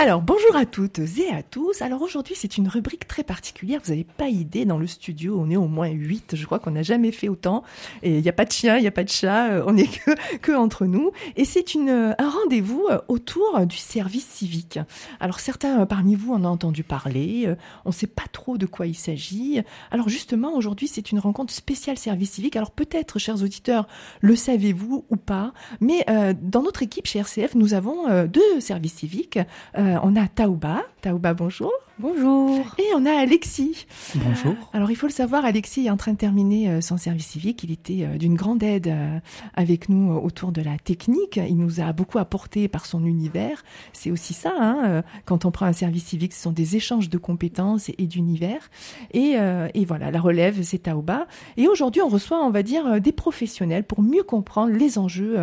Alors, bonjour à toutes et à tous. Alors aujourd'hui, c'est une rubrique très particulière. Vous n'avez pas idée, dans le studio, on est au moins 8. Je crois qu'on n'a jamais fait autant. Et il n'y a pas de chien, il n'y a pas de chat. On n'est que entre nous. Et c'est un rendez-vous autour du service civique. Alors certains parmi vous en ont entendu parler. On ne sait pas trop de quoi il s'agit. Alors justement, aujourd'hui, c'est une rencontre spéciale service civique. Alors peut-être, chers auditeurs, le savez-vous ou pas. Mais dans notre équipe chez RCF, nous avons 2 services civiques. On a Taouba. Taouba, bonjour. Bonjour. Et on a Alexis. Bonjour. Alors, il faut le savoir, Alexis est en train de terminer son service civique. Il était d'une grande aide avec nous autour de la technique. Il nous a beaucoup apporté par son univers. C'est aussi ça, quand on prend un service civique, ce sont des échanges de compétences et d'univers. Et voilà, la relève, c'est Taouba. Et aujourd'hui, on reçoit, on va dire, des professionnels pour mieux comprendre les enjeux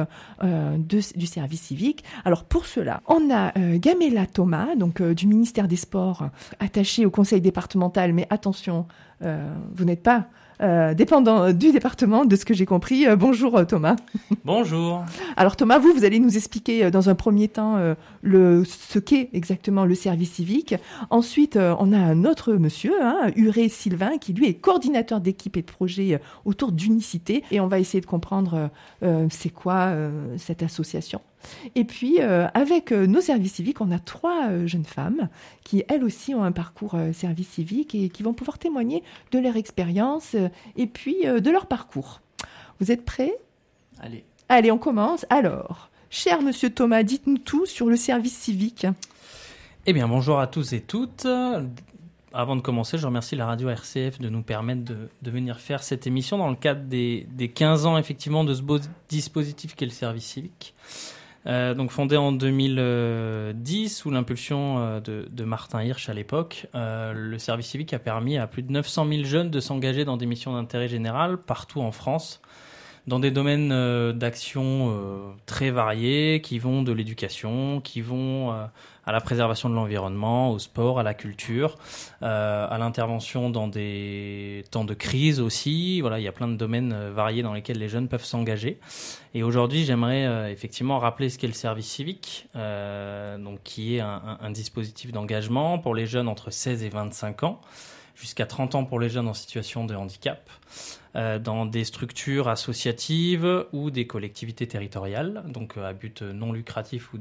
du service civique. Alors, pour cela, on a Gamela Thomas, donc du ministère des Sports, attaché au conseil départemental, mais attention, vous n'êtes pas dépendant du département, de ce que j'ai compris. Bonjour Thomas. Bonjour. Alors Thomas, vous allez nous expliquer dans un premier temps ce qu'est exactement le service civique. Ensuite, on a un autre monsieur, Huré Sylvain, qui lui est coordinateur d'équipe et de projet autour d'Unicité. Et on va essayer de comprendre c'est quoi cette association. Et puis, avec nos services civiques, on a 3 jeunes femmes qui, elles aussi, ont un parcours service civique et qui vont pouvoir témoigner de leur expérience et puis de leur parcours. Vous êtes prêts ? Allez, on commence. Alors, cher monsieur Thomas, dites-nous tout sur le service civique. Eh bien, bonjour à tous et toutes. Avant de commencer, je remercie la radio RCF de nous permettre de venir faire cette émission dans le cadre des 15 ans, effectivement, de ce beau dispositif qu'est le service civique. Donc fondé en 2010 sous l'impulsion de Martin Hirsch à l'époque, le service civique a permis à plus de 900 000 jeunes de s'engager dans des missions d'intérêt général partout en France, dans des domaines d'action très variés qui vont de l'éducation, qui vont à la préservation de l'environnement, au sport, à la culture, à l'intervention dans des temps de crise aussi. Voilà, il y a plein de domaines variés dans lesquels les jeunes peuvent s'engager. Et aujourd'hui, j'aimerais effectivement rappeler ce qu'est le service civique, donc qui est un dispositif d'engagement pour les jeunes entre 16 et 25 ans, jusqu'à 30 ans pour les jeunes en situation de handicap, dans des structures associatives ou des collectivités territoriales, donc à but non lucratif ou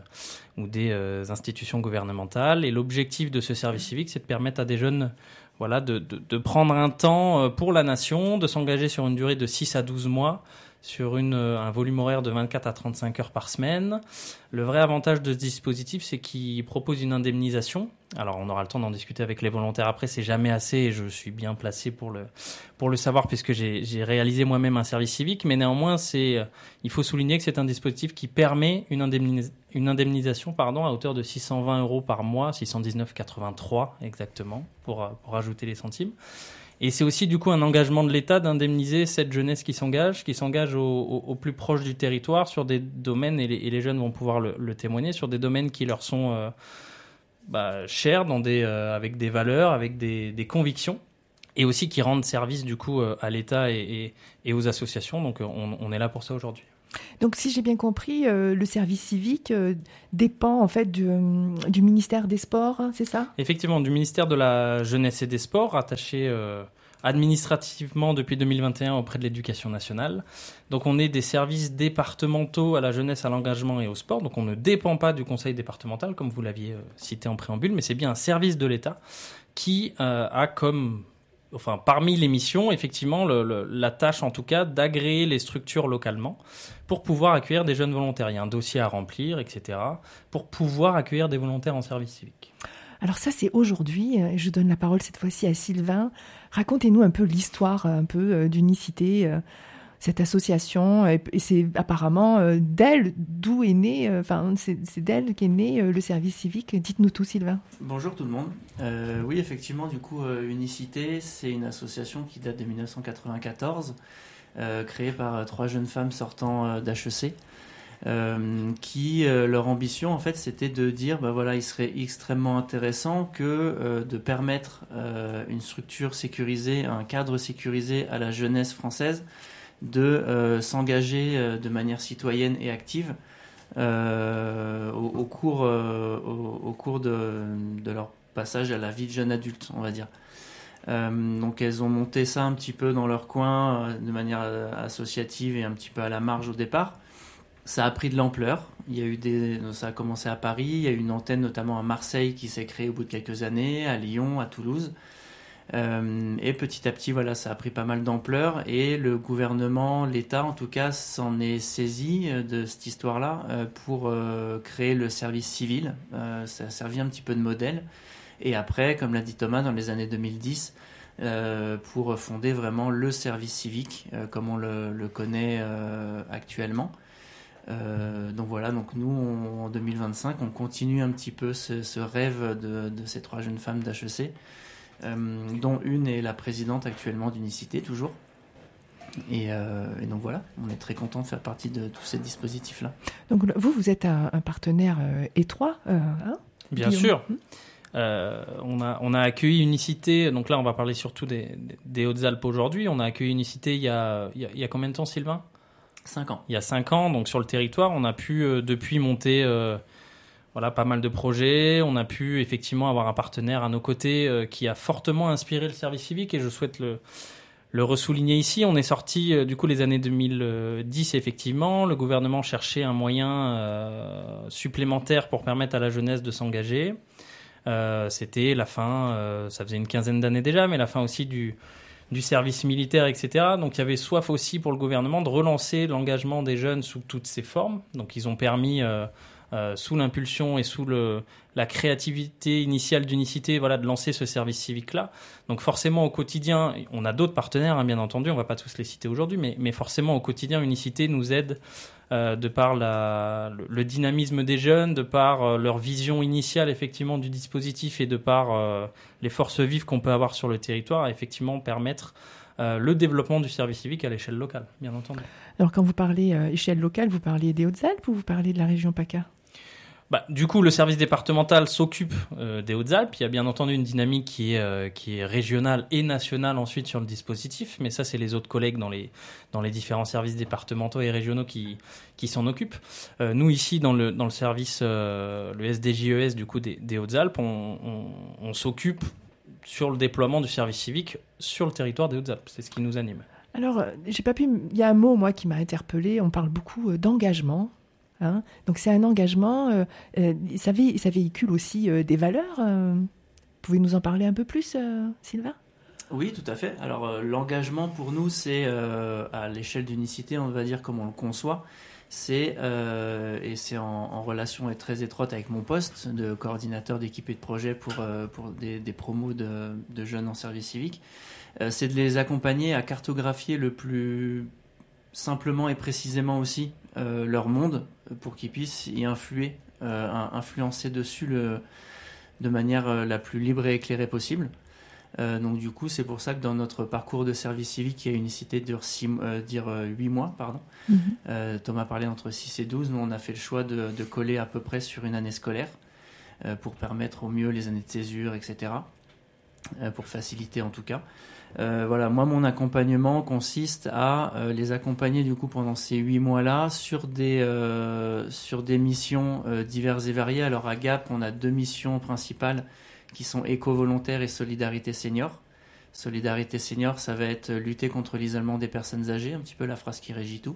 des institutions gouvernementales. Et l'objectif de ce service civique, c'est de permettre à des jeunes de prendre un temps pour la nation, de s'engager sur une durée de 6 à 12 mois, sur un volume horaire de 24 à 35 heures par semaine. Le vrai avantage de ce dispositif, c'est qu'il propose une indemnisation. Alors, on aura le temps d'en discuter avec les volontaires après, c'est jamais assez et je suis bien placé pour le savoir puisque j'ai réalisé moi-même un service civique. Mais néanmoins, il faut souligner que c'est un dispositif qui permet une indemnisation à hauteur de 620 euros par mois, 619,83 exactement, pour ajouter les centimes. Et c'est aussi du coup un engagement de l'État d'indemniser cette jeunesse qui s'engage au plus proche du territoire sur des domaines, et les jeunes vont pouvoir le témoigner, sur des domaines qui leur sont chers, avec des valeurs, avec des convictions, et aussi qui rendent service du coup à l'État et aux associations. Donc on est là pour ça aujourd'hui. Donc, si j'ai bien compris, le service civique dépend en fait du ministère des Sports, c'est ça ? Effectivement, du ministère de la Jeunesse et des Sports, rattaché administrativement depuis 2021 auprès de l'Éducation nationale. Donc, on est des services départementaux à la jeunesse, à l'engagement et au sport. Donc, on ne dépend pas du conseil départemental, comme vous l'aviez cité en préambule, mais c'est bien un service de l'État qui a parmi les missions, effectivement, la tâche en tout cas d'agréer les structures localement pour pouvoir accueillir des jeunes volontaires. Il y a un dossier à remplir, etc., pour pouvoir accueillir des volontaires en service civique. Alors ça, c'est aujourd'hui. Je donne la parole cette fois-ci à Sylvain. Racontez-nous un peu l'histoire d'Unicité, cette association. Et c'est apparemment d'elle d'où est né, c'est d'elle qu'est né le service civique. Dites-nous tout, Sylvain. Bonjour tout le monde. Oui, effectivement, du coup, Unicité, c'est une association qui date de 1994, créée par 3 jeunes femmes sortant d'HEC, qui, leur ambition, en fait, c'était de dire, il serait extrêmement intéressant que de permettre une structure sécurisée, un cadre sécurisé à la jeunesse française, de s'engager de manière citoyenne et active au cours de leur passage à la vie de jeune adulte, on va dire. Donc elles ont monté ça un petit peu dans leur coin de manière associative et un petit peu à la marge au départ. Ça a pris de l'ampleur. Ça a commencé à Paris, il y a eu une antenne notamment à Marseille qui s'est créée au bout de quelques années, à Lyon, à Toulouse. Et petit à petit, voilà, ça a pris pas mal d'ampleur et le gouvernement, l'État en tout cas, s'en est saisi de cette histoire-là pour créer le service civil. Ça a servi un petit peu de modèle. Et après, comme l'a dit Thomas, dans les années 2010, pour fonder vraiment le service civique comme on le connaît actuellement. Donc voilà, donc nous en 2025 on continue un petit peu ce rêve de ces 3 jeunes femmes d'HEC, dont une est la présidente actuellement d'Unicité toujours, et donc voilà, on est très content de faire partie de tous ces dispositifs là. Donc vous êtes un partenaire étroit, hein, bien Guillaume. sûr. On a accueilli Unicité, donc là on va parler surtout des Hautes-Alpes aujourd'hui. On a accueilli Unicité il y a combien de temps, Sylvain ? 5 ans. Il y a 5 ans, donc sur le territoire, on a pu depuis monter pas mal de projets. On a pu effectivement avoir un partenaire à nos côtés qui a fortement inspiré le service civique et je souhaite le ressouligner ici. On est sorti du coup les années 2010 effectivement. Le gouvernement cherchait un moyen supplémentaire pour permettre à la jeunesse de s'engager. C'était la fin, ça faisait une quinzaine d'années déjà, mais la fin aussi du service militaire, etc. Donc il y avait soif aussi pour le gouvernement de relancer l'engagement des jeunes sous toutes ses formes. Donc ils ont permis, sous l'impulsion et sous la créativité initiale d'Unicité, de lancer ce service civique-là. Donc forcément au quotidien, on a d'autres partenaires, hein, bien entendu, on ne va pas tous les citer aujourd'hui, mais forcément au quotidien, Unicité nous aide de par le dynamisme des jeunes, de par leur vision initiale effectivement du dispositif et de par les forces vives qu'on peut avoir sur le territoire, à effectivement permettre le développement du service civique à l'échelle locale, bien entendu. Alors quand vous parlez échelle locale, vous parlez des Hautes-Alpes ou vous parlez de la région PACA ? Du coup, le service départemental s'occupe des Hautes-Alpes. Il y a bien entendu une dynamique qui est régionale et nationale ensuite sur le dispositif, mais ça, c'est les autres collègues dans les différents services départementaux et régionaux qui s'en occupent. Nous, ici, dans le service, le SDJES du coup, des Hautes-Alpes, on s'occupe sur le déploiement du service civique sur le territoire des Hautes-Alpes. C'est ce qui nous anime. Alors, il y a un mot, moi, qui m'a interpellée. On parle beaucoup d'engagement. Hein, donc c'est un engagement, ça véhicule aussi des valeurs. Pouvez nous en parler un peu plus, Sylvain ? Oui, tout à fait. Alors l'engagement pour nous, c'est à l'échelle d'Unicité, on va dire comme on le conçoit, et c'est en relation très étroite avec mon poste de coordinateur d'équipe et de projet pour des promos de jeunes en service civique. C'est de les accompagner à cartographier le plus simplement et précisément aussi leur monde pour qu'ils puissent y influencer dessus de manière la plus libre et éclairée possible. Donc du coup, c'est pour ça que dans notre parcours de service civique, qui a Unicité dure 8 mois, pardon. Thomas parlait entre 6 et 12. Nous, on a fait le choix de coller à peu près sur une année scolaire pour permettre au mieux les années de césure, etc. Pour faciliter en tout cas. Moi, mon accompagnement consiste à les accompagner du coup pendant ces 8 mois-là sur des missions diverses et variées. Alors à Gap, on a 2 missions principales qui sont éco-volontaires et solidarité senior. Solidarité senior, ça va être lutter contre l'isolement des personnes âgées, un petit peu la phrase qui régit tout,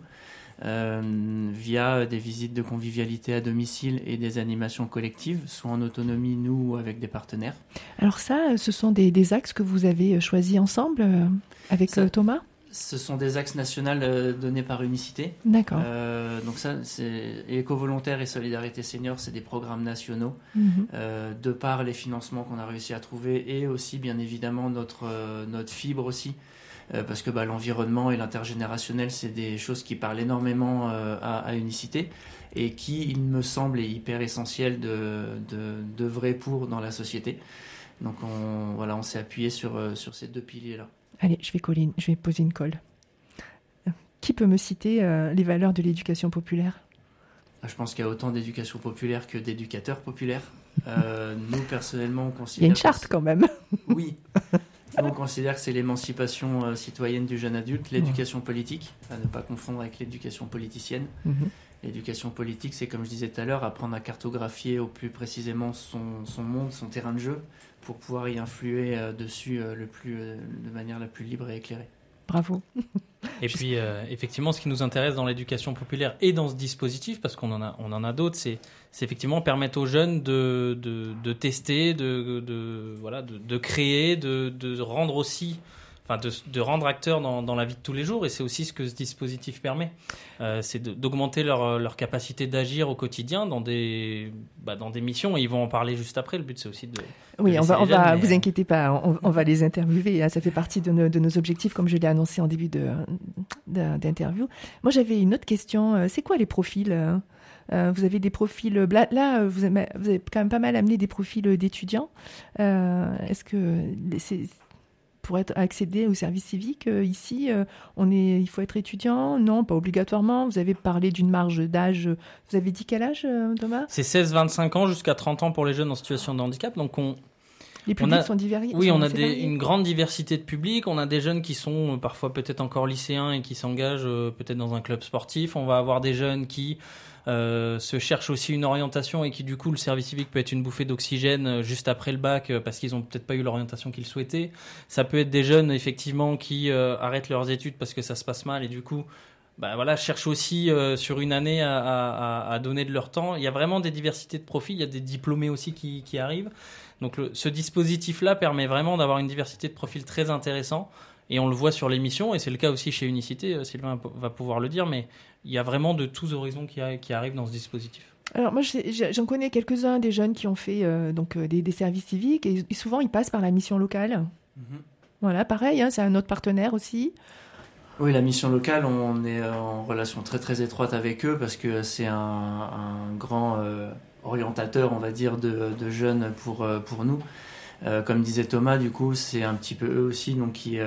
via des visites de convivialité à domicile et des animations collectives, soit en autonomie, nous, ou avec des partenaires. Alors ça, ce sont des axes que vous avez choisis ensemble avec Thomas ? Ce sont des axes nationaux donnés par Unicité. D'accord. Donc ça, c'est éco-volontaire et solidarité senior, c'est des programmes nationaux, de par les financements qu'on a réussi à trouver et aussi, bien évidemment, notre fibre aussi. Parce que l'environnement et l'intergénérationnel, c'est des choses qui parlent énormément à Unicité et qui, il me semble, est hyper essentiel d'œuvrer pour dans la société. Donc on s'est appuyé sur ces 2 piliers-là. Allez, je vais poser une colle. Qui peut me citer les valeurs de l'éducation populaire ? Je pense qu'il y a autant d'éducation populaire que d'éducateurs populaires. Nous, personnellement, on considère... Il y a une charte quand même. Oui. Nous, on considère que c'est l'émancipation citoyenne du jeune adulte, l'éducation politique, à ne pas confondre avec l'éducation politicienne. L'éducation politique, c'est comme je disais tout à l'heure, apprendre à cartographier au plus précisément son monde, son terrain de jeu, pour pouvoir y influer dessus de manière la plus libre et éclairée. Bravo. Et puis, effectivement, ce qui nous intéresse dans l'éducation populaire et dans ce dispositif, parce qu'on en a d'autres, c'est effectivement permettre aux jeunes de tester, de créer, de rendre aussi, de rendre acteurs dans la vie de tous les jours. Et c'est aussi ce que ce dispositif permet. C'est d'augmenter leur capacité d'agir au quotidien dans des missions. Et ils vont en parler juste après. Le but, c'est aussi de... Oui, vous inquiétez pas, on va les interviewer. Ça fait partie de nos objectifs, comme je l'ai annoncé en début d'interview. Moi, j'avais une autre question. C'est quoi les profils ? Vous avez des profils... Là, vous avez quand même pas mal amené des profils d'étudiants. Est-ce que... Pour accéder au service civique, ici, il faut être étudiant ? Non, pas obligatoirement. Vous avez parlé d'une marge d'âge. Vous avez dit quel âge, Thomas ? C'est 16-25 ans jusqu'à 30 ans pour les jeunes en situation de handicap. Donc les publics sont divers. Oui, on a une grande diversité de publics. On a des jeunes qui sont parfois peut-être encore lycéens et qui s'engagent peut-être dans un club sportif. On va avoir des jeunes qui se cherchent aussi une orientation et qui du coup le service civique peut être une bouffée d'oxygène juste après le bac parce qu'ils ont peut-être pas eu l'orientation qu'ils souhaitaient. Ça peut être des jeunes effectivement qui arrêtent leurs études parce que ça se passe mal et du coup cherchent aussi sur une année à donner de leur temps. Il y a vraiment des diversités de profils, il y a des diplômés aussi qui arrivent. Donc ce dispositif-là permet vraiment d'avoir une diversité de profils très intéressant. Et on le voit sur l'émission, et c'est le cas aussi chez Unicité, Sylvain va pouvoir le dire, mais il y a vraiment de tous horizons qui arrivent dans ce dispositif. Alors moi, j'en connais quelques-uns des jeunes qui ont fait des services civiques, et souvent ils passent par la mission locale. Mm-hmm. Voilà, pareil, c'est un autre partenaire aussi. Oui, la mission locale, on est en relation très très étroite avec eux, parce que c'est un grand orientateur, on va dire, de jeunes pour nous. Comme disait Thomas, du coup, c'est un petit peu eux aussi donc, qui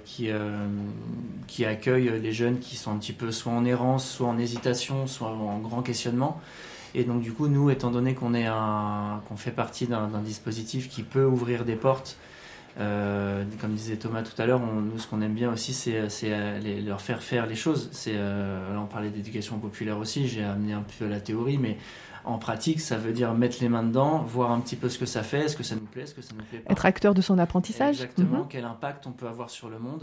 accueillent les jeunes qui sont un petit peu soit en errance, soit en hésitation, soit en grand questionnement. Et donc, du coup, nous, étant donné qu'on fait partie d'un dispositif qui peut ouvrir des portes, comme disait Thomas tout à l'heure, nous, ce qu'on aime bien aussi, c'est leur faire les choses. Là, on parlait d'éducation populaire aussi, j'ai amené un peu la théorie, mais en pratique, ça veut dire mettre les mains dedans, voir un petit peu ce que ça fait, est-ce que ça nous plaît, est-ce que ça nous plaît pas. Être acteur de son apprentissage. Exactement, quel impact on peut avoir sur le monde.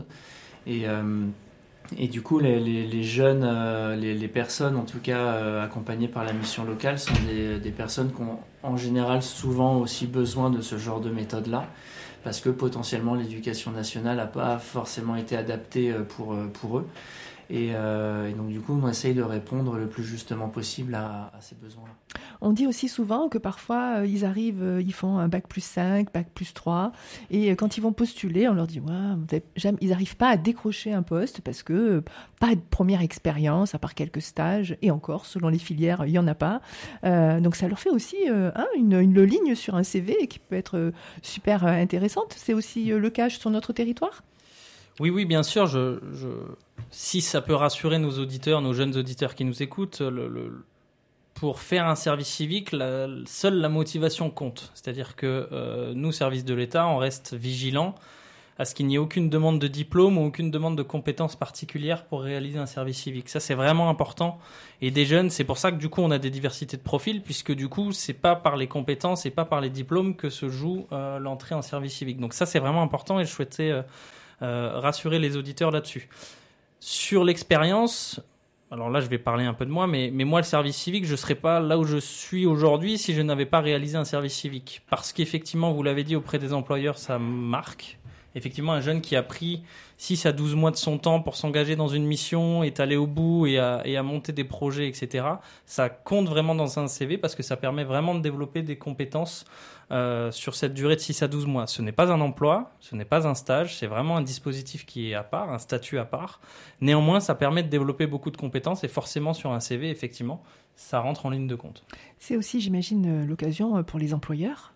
Et du coup, les jeunes, les personnes en tout cas accompagnées par la mission locale sont des personnes qui ont en général souvent aussi besoin de ce genre de méthode-là, parce que potentiellement l'éducation nationale n'a pas forcément été adaptée pour eux. Et donc du coup, on essaye de répondre le plus justement possible à ces besoins-là. On dit aussi souvent que parfois, ils arrivent, ils font un bac+5, bac+3, et quand ils vont postuler, on leur dit ils n'arrivent pas à décrocher un poste parce que pas de première expérience, à part quelques stages, et encore, selon les filières, il n'y en a pas. Donc ça leur fait aussi une ligne sur un CV qui peut être super intéressante. C'est aussi le cas sur notre territoire ? Oui, bien sûr. Si ça peut rassurer nos auditeurs, nos jeunes auditeurs qui nous écoutent, pour faire un service civique, seule la motivation compte. C'est-à-dire que nous, service de l'État, on reste vigilants à ce qu'il n'y ait aucune demande de diplôme ou aucune demande de compétences particulières pour réaliser un service civique. Ça, c'est vraiment important. Et des jeunes, c'est pour ça que du coup, on a des diversités de profils, puisque du coup, c'est pas par les compétences et pas par les diplômes que se joue l'entrée en service civique. Donc ça, c'est vraiment important et je souhaitais rassurer les auditeurs là-dessus. Sur l'expérience, alors là je vais parler un peu de moi, mais moi le service civique, je ne serais pas là où je suis aujourd'hui si je n'avais pas réalisé un service civique. Parce qu'effectivement, vous l'avez dit, auprès des employeurs, ça marque. Effectivement, un jeune qui a pris 6 à 12 mois de son temps pour s'engager dans une mission, est allé au bout et à monter des projets, etc. Ça compte vraiment dans un CV parce que ça permet vraiment de développer des compétences sur cette durée de 6 à 12 mois. Ce n'est pas un emploi, ce n'est pas un stage, c'est vraiment un dispositif qui est à part, un statut à part. Néanmoins, ça permet de développer beaucoup de compétences et forcément sur un CV, effectivement, ça rentre en ligne de compte. C'est aussi, j'imagine, l'occasion pour les employeurs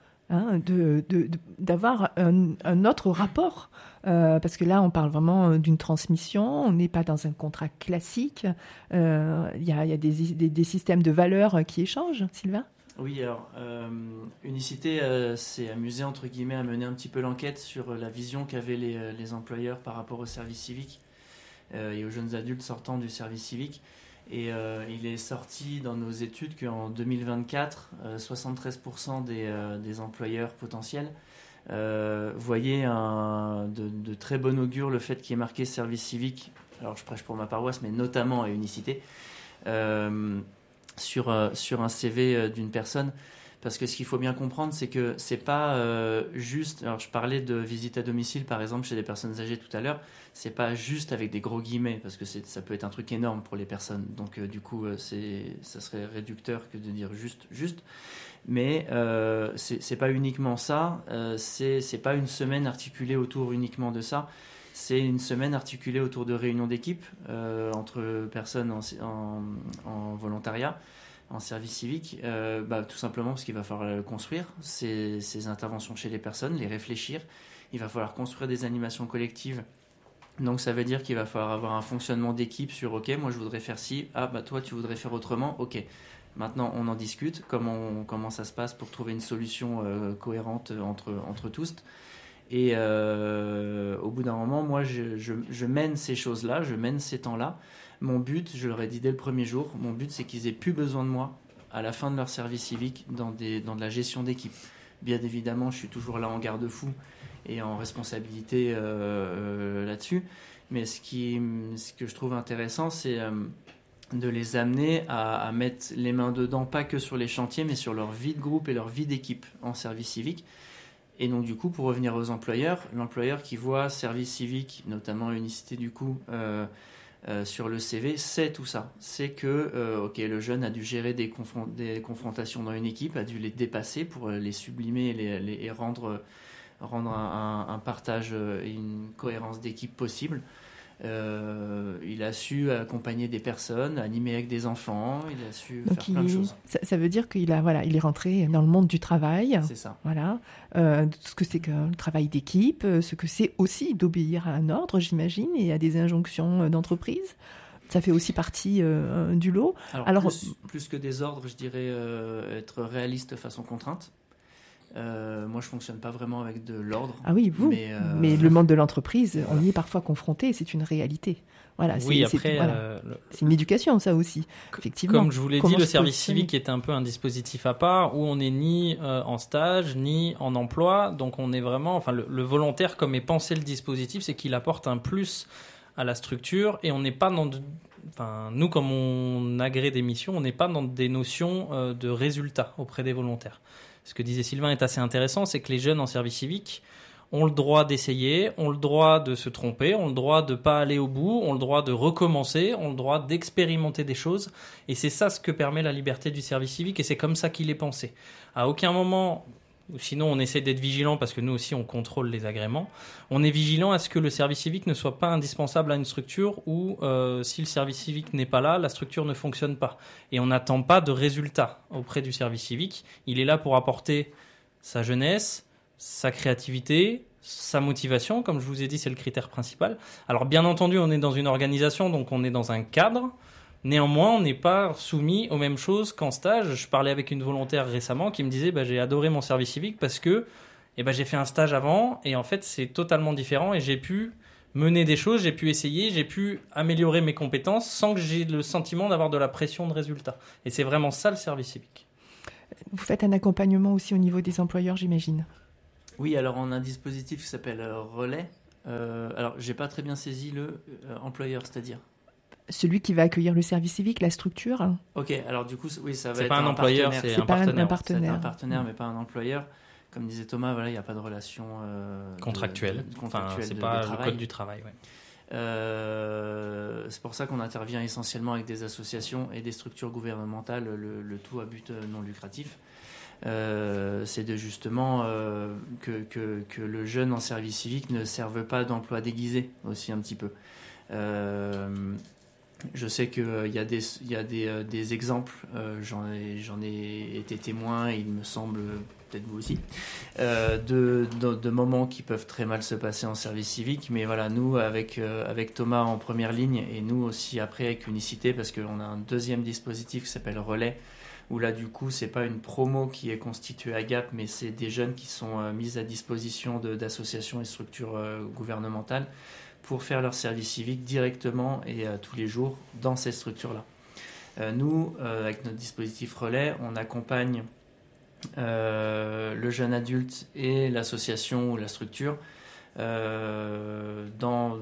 d'avoir un autre rapport, parce que là on parle vraiment d'une transmission, on n'est pas dans un contrat classique, il y a des systèmes de valeurs qui échangent. Sylvain ? Oui, alors Unicité s'est amusée entre guillemets à mener un petit peu l'enquête sur la vision qu'avaient les employeurs par rapport au service civique et aux jeunes adultes sortant du service civique. Et il est sorti dans nos études qu'en 2024, 73% des employeurs potentiels voyaient de très bon augure le fait qu'il y ait marqué service civique, alors je prêche pour ma paroisse, mais notamment à Unicité, sur un CV d'une personne. Parce que ce qu'il faut bien comprendre, c'est que c'est pas juste. Alors, je parlais de visite à domicile, par exemple, chez des personnes âgées tout à l'heure. C'est pas juste avec des gros guillemets, parce que ça peut être un truc énorme pour les personnes. Donc, du coup, ça serait réducteur que de dire juste. Mais c'est pas uniquement ça. C'est pas une semaine articulée autour uniquement de ça. C'est une semaine articulée autour de réunions d'équipe entre personnes en volontariat, en service civique, tout simplement parce qu'il va falloir construire ces interventions chez les personnes, les réfléchir. Il va falloir construire des animations collectives. Donc ça veut dire qu'il va falloir avoir un fonctionnement d'équipe sur ok, moi je voudrais faire ci, toi tu voudrais faire autrement, ok. Maintenant on en discute, comment ça se passe pour trouver une solution cohérente entre tous. Et au bout d'un moment, moi je mène ces choses-là, je mène ces temps-là. Mon but, je leur ai dit dès le premier jour, mon but c'est qu'ils aient plus besoin de moi à la fin de leur service civique dans de la gestion d'équipe. Bien évidemment, je suis toujours là en garde-fou et en responsabilité là-dessus. Mais ce que je trouve intéressant, c'est de les amener à mettre les mains dedans, pas que sur les chantiers, mais sur leur vie de groupe et leur vie d'équipe en service civique. Et donc du coup, pour revenir aux employeurs, l'employeur qui voit service civique, notamment Unicité du coup, sur le CV, sait tout ça. C'est que le jeune a dû gérer des confrontations dans une équipe, a dû les dépasser pour les sublimer et rendre un partage et une cohérence d'équipe possible. Il a su accompagner des personnes, animer avec des enfants, il a su faire plein de choses. Ça veut dire qu'il il est rentré dans le monde du travail. C'est ça. Voilà. Ce que c'est que le travail d'équipe, ce que c'est aussi d'obéir à un ordre, j'imagine, et à des injonctions d'entreprise. Ça fait aussi partie du lot. Alors plus que des ordres, je dirais être réaliste face aux contraintes. Moi, je fonctionne pas vraiment avec de l'ordre. Ah oui, vous. Mais le monde de l'entreprise, on y est parfois confronté. C'est une réalité. Voilà. C'est une éducation, ça aussi. Effectivement. Comme je vous l'ai dit, le service civique est un peu un dispositif à part où on n'est ni en stage ni en emploi. Donc, on est vraiment. Enfin, le volontaire, comme est pensé le dispositif, c'est qu'il apporte un plus à la structure et on n'est pas dans. Nous, comme on agrée des missions, on n'est pas dans des notions de résultats auprès des volontaires. Ce que disait Sylvain est assez intéressant, c'est que les jeunes en service civique ont le droit d'essayer, ont le droit de se tromper, ont le droit de ne pas aller au bout, ont le droit de recommencer, ont le droit d'expérimenter des choses. Et c'est ça ce que permet la liberté du service civique et c'est comme ça qu'il est pensé. À aucun moment, sinon on essaie d'être vigilant parce que nous aussi on contrôle les agréments, on est vigilant à ce que le service civique ne soit pas indispensable à une structure où si le service civique n'est pas là, la structure ne fonctionne pas. Et on n'attend pas de résultats auprès du service civique. Il est là pour apporter sa jeunesse, sa créativité, sa motivation, comme je vous ai dit, c'est le critère principal. Alors bien entendu, on est dans une organisation, donc on est dans un cadre. Néanmoins, on n'est pas soumis aux mêmes choses qu'en stage. Je parlais avec une volontaire récemment qui me disait j'ai adoré mon service civique parce que j'ai fait un stage avant et en fait c'est totalement différent et j'ai pu mener des choses, j'ai pu essayer, j'ai pu améliorer mes compétences sans que j'ai le sentiment d'avoir de la pression de résultat. Et c'est vraiment ça le service civique. Vous faites un accompagnement aussi au niveau des employeurs, j'imagine. Oui, alors on a un dispositif qui s'appelle Relais. Alors j'ai pas très bien saisi le employeur, c'est-à-dire celui qui va accueillir le service civique, la structure. Ok, alors du coup, oui, ça va c'est être pas un employeur, partenaire. C'est un partenaire. C'est un partenaire, mais pas un employeur. Comme disait Thomas, il n'y a pas de relation contractuelle. C'est pas le code du travail. Ouais. C'est pour ça qu'on intervient essentiellement avec des associations et des structures gouvernementales, le tout à but non lucratif. C'est de justement que le jeune en service civique ne serve pas d'emploi déguisé aussi un petit peu. Je sais qu'il y a des exemples, j'en ai été témoin, il me semble, peut-être vous aussi, de moments qui peuvent très mal se passer en service civique. Mais voilà, nous, avec Thomas en première ligne, et nous aussi après avec Unicité, parce qu'on a un deuxième dispositif qui s'appelle Relais, où là, du coup, c'est pas une promo qui est constituée à Gap, mais c'est des jeunes qui sont mis à disposition d'associations et structures gouvernementales pour faire leur service civique directement et tous les jours dans ces structures-là. Nous, avec notre dispositif relais, on accompagne le jeune adulte et l'association ou la structure dans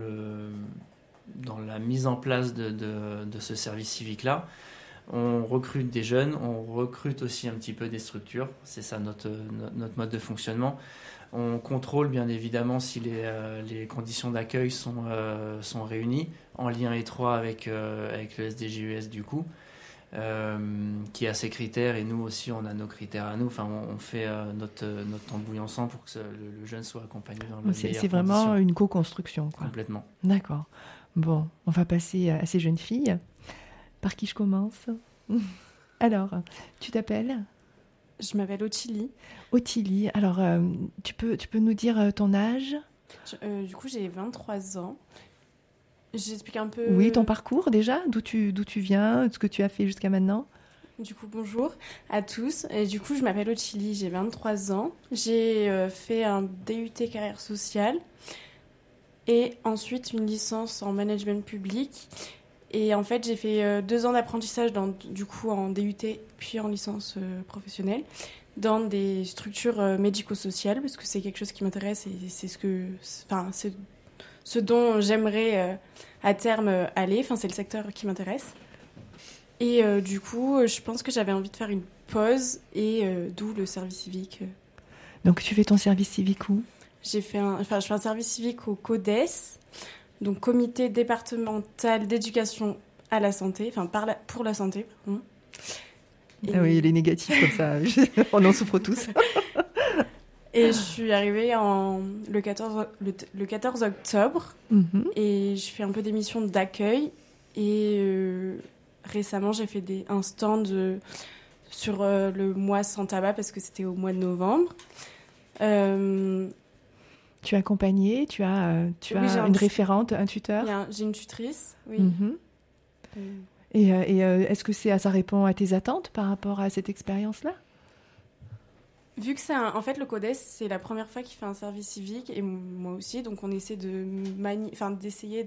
la mise en place de ce service civique-là. On recrute des jeunes, on recrute aussi un petit peu des structures, c'est ça notre mode de fonctionnement. On contrôle bien évidemment si les conditions d'accueil sont réunies, en lien étroit avec le SDGUS du coup, qui a ses critères et nous aussi on a nos critères à nous. Enfin, on fait notre tambouille ensemble pour que le jeune soit accompagné dans le meilleur. C'est vraiment une co-construction, quoi. Complètement. D'accord. Bon, on va passer à ces jeunes filles. Par qui je commence? Alors, tu t'appelles? Je m'appelle Ottilie. Ottilie, alors tu peux nous dire ton âge? Du coup, j'ai 23 ans. J'explique un peu... Oui, ton parcours déjà, d'où tu viens, ce que tu as fait jusqu'à maintenant. Du coup, bonjour à tous. Et du coup, je m'appelle Ottilie, j'ai 23 ans. J'ai fait un DUT carrière sociale et ensuite une licence en management public. Et en fait, j'ai fait 2 ans d'apprentissage du coup en DUT puis en licence professionnelle dans des structures médico-sociales parce que c'est quelque chose qui m'intéresse et c'est ce dont j'aimerais à terme aller. Enfin, c'est le secteur qui m'intéresse. Et du coup, je pense que j'avais envie de faire une pause et d'où le service civique. Donc, tu fais ton service civique où? Je fais un service civique au CODES. Donc, comité départemental d'éducation à la santé, pour la santé. Pardon. Ah oui, il est négatif comme ça, on en souffre tous. Et je suis arrivée le 14 octobre et je fais un peu des missions d'accueil. Et récemment, j'ai fait un stand sur le mois sans tabac parce que c'était au mois de novembre. Tu es accompagnée, tu as une référente, un tuteur? J'ai une tutrice, oui. Et est-ce que ça répond à tes attentes par rapport à cette expérience-là? Vu que en fait, le CODES, c'est la première fois qu'il fait un service civique, et moi aussi, donc on essaie d'essayer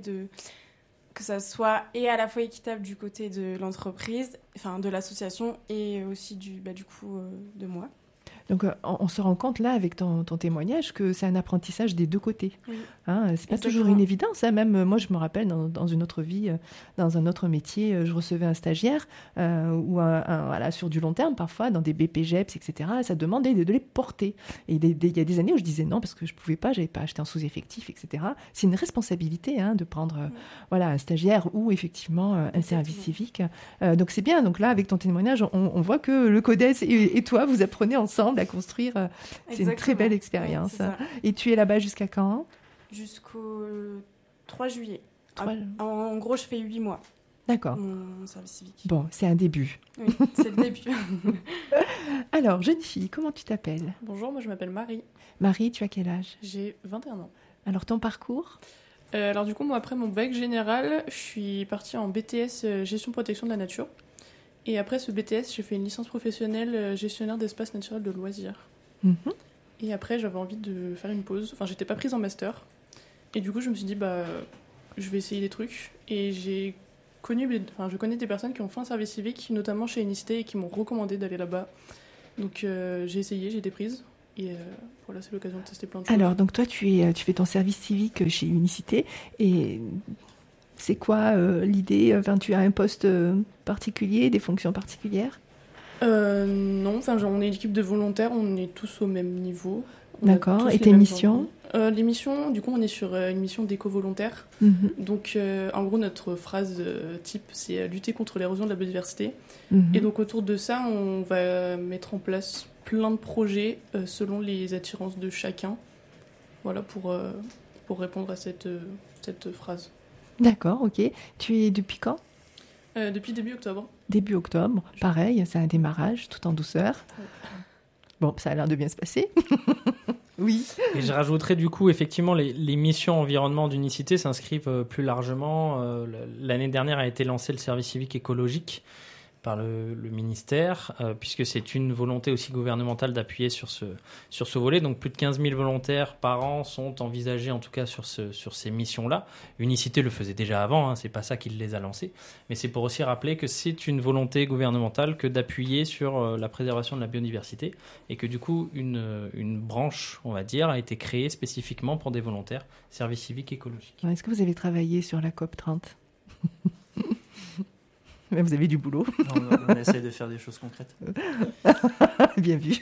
que ça soit et à la fois équitable du côté de l'entreprise, de l'association, et aussi du coup de moi. Donc, on se rend compte là, avec ton témoignage, que c'est un apprentissage des deux côtés. Oui. C'est pas toujours une évidence. Même moi, je me rappelle, dans une autre vie, dans un autre métier, je recevais un stagiaire ou sur du long terme, parfois, dans des BPGEPS, etc. Ça demandait de les porter. Et il y a des années où je disais non, parce que je pouvais pas, j'avais pas acheté un sous-effectif, etc. C'est une responsabilité de prendre un stagiaire ou effectivement un service civique. Donc, c'est bien. Donc là, avec ton témoignage, on voit que le CODES et toi, vous apprenez ensemble à construire. C'est une très belle expérience. Ouais, et tu es là-bas jusqu'à quand? Jusqu'au 3 juillet. En gros, je fais 8 mois. D'accord. Mon service civique. Bon, c'est un début. Oui, c'est le début. Alors, jeune fille, comment tu t'appelles? Bonjour, moi je m'appelle Marie. Marie, tu as quel âge? J'ai 21 ans. Alors, ton parcours? Alors du coup, moi après mon bac général, je suis partie en BTS gestion protection de la nature. Et après ce BTS, j'ai fait une licence professionnelle gestionnaire d'espace naturel de loisirs. Et après, j'avais envie de faire une pause. Enfin, j'étais pas prise en master. Et du coup, je me suis dit, je vais essayer des trucs. Et je connais des personnes qui ont fait un service civique, notamment chez Unicité, et qui m'ont recommandé d'aller là-bas. Donc, j'ai essayé, j'ai été prise. Et voilà, c'est l'occasion de tester plein de choses. Alors, donc toi, tu fais ton service civique chez Unicité. Et c'est quoi l'idée? Tu as un poste particulier, des fonctions particulières? Non, on est une équipe de volontaires, on est tous au même niveau. D'accord, et tes missions? Les missions, du coup, on est sur une mission d'éco-volontaire. Donc, en gros, notre phrase type, c'est lutter contre l'érosion de la biodiversité. Et donc, autour de ça, on va mettre en place plein de projets selon les attirances de chacun. Voilà, pour répondre à cette phrase. D'accord, ok. Tu es depuis quand? Depuis début octobre. Début octobre, pareil, c'est un démarrage tout en douceur. Ouais. Bon, ça a l'air de bien se passer. Oui. Et je rajouterais du coup, effectivement, les missions environnement d'Unicité s'inscrivent plus largement. L'année dernière a été lancé le service civique écologique, par le ministère, puisque c'est une volonté aussi gouvernementale d'appuyer sur ce volet. Donc plus de 15 000 volontaires par an sont envisagés, en tout cas sur ces missions-là. Unicité le faisait déjà avant, c'est pas ça qui les a lancés, mais c'est pour aussi rappeler que c'est une volonté gouvernementale que d'appuyer sur la préservation de la biodiversité, et que du coup une branche, on va dire, a été créée spécifiquement pour des volontaires service civique écologique. Est-ce que vous avez travaillé sur la COP 30 ? Mais vous avez du boulot. On essaie de faire des choses concrètes. Bien vu.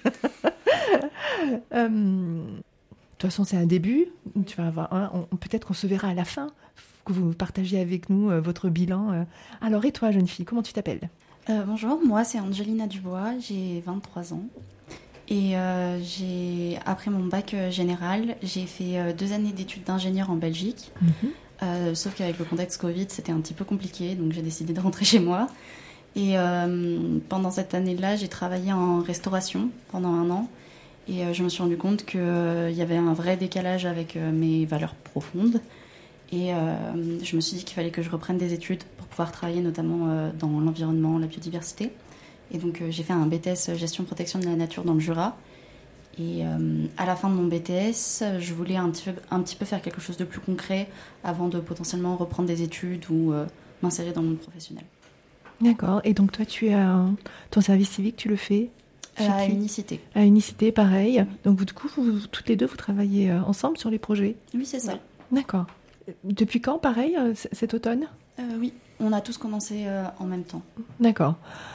De toute façon, c'est un début. Tu vas avoir peut-être qu'on se verra à la fin, que vous partagiez avec nous votre bilan. Alors, et toi, jeune fille, comment tu t'appelles ? Bonjour, moi c'est Angelina Dubois, j'ai 23 ans. Et après mon bac général, j'ai fait 2 années d'études d'ingénieur en Belgique. Sauf qu'avec le contexte Covid, c'était un petit peu compliqué, donc j'ai décidé de rentrer chez moi. Et pendant cette année-là, j'ai travaillé en restauration pendant 1 an. Et je me suis rendu compte qu'il y avait un vrai décalage avec mes valeurs profondes. Et je me suis dit qu'il fallait que je reprenne des études pour pouvoir travailler notamment dans l'environnement, la biodiversité. Et donc j'ai fait un BTS Gestion Protection de la Nature dans le Jura. Et à la fin de mon BTS, je voulais un petit peu faire quelque chose de plus concret avant de potentiellement reprendre des études ou m'insérer dans le monde professionnel. D'accord. Et donc toi, ton service civique, tu le fais à Unicité. À Unicité, pareil. Donc du coup, toutes les deux, vous travaillez ensemble sur les projets ? Oui, c'est ça. Oui. D'accord. Depuis quand, pareil, cet automne ? Oui, on a tous commencé en même temps. D'accord.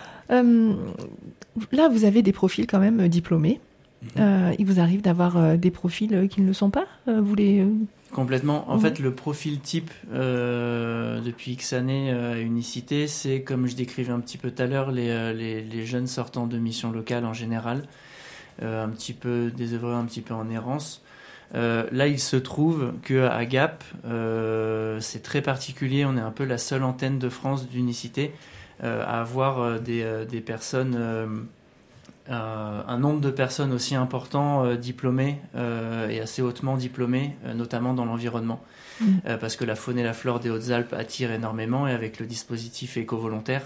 Là, vous avez des profils quand même diplômés. Il vous arrive d'avoir des profils qui ne le sont pas Complètement. En fait, le profil type depuis X années à Unicité, c'est, comme je décrivais un petit peu tout à l'heure, les jeunes sortant de missions locales en général, un petit peu désœuvrés, un petit peu en errance. Là, il se trouve qu'à Gap, c'est très particulier. On est un peu la seule antenne de France d'Unicité à avoir des personnes... un nombre de personnes aussi important diplômées et assez hautement diplômées, notamment dans l'environnement. Parce que la faune et la flore des Hautes-Alpes attirent énormément, et avec le dispositif éco-volontaire,